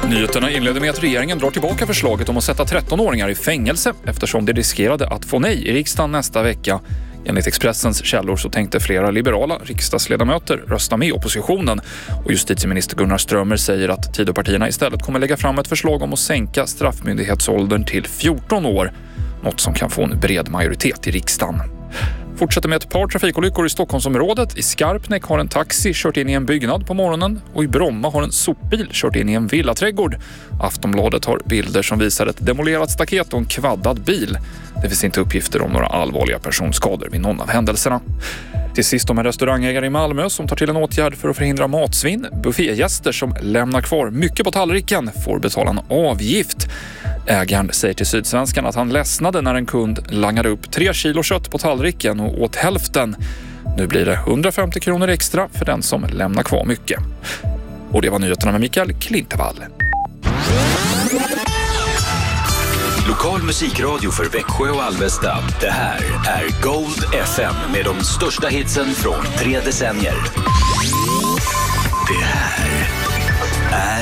Nyheterna inleder med att regeringen drar tillbaka förslaget om att sätta 13-åringar i fängelse eftersom det riskerade att få nej i riksdagen nästa vecka. Enligt Expressens källor så tänkte flera liberala riksdagsledamöter rösta med oppositionen och justitieminister Gunnar Strömmer säger att Tidöpartierna istället kommer lägga fram ett förslag om att sänka straffmyndighetsåldern till 14 år, något som kan få en bred majoritet i riksdagen. Fortsätter med ett par trafikolyckor i Stockholmsområdet. I Skarpnäck har en taxi kört in i en byggnad på morgonen och i Bromma har en sopbil kört in i en villaträdgård. Aftonbladet har bilder som visar ett demolerat staket och en kvaddad bil. Det finns inte uppgifter om några allvarliga personskador vid någon av händelserna. Till sist om en restaurangägare i Malmö som tar till en åtgärd för att förhindra matsvinn. Buffégäster som lämnar kvar mycket på tallriken får betala en avgift. Ägaren säger till Sydsvenskan att han ledsnade när en kund langade upp 3 kilo kött på tallriken och åt hälften. Nu blir det 150 kronor extra för den som lämnar kvar mycket. Och det var nyheterna med Mikael Klintevall. Lokal musikradio för Växjö och Alvesta. Det här är Gold FM med de största hitsen från 3 decennier. Det här är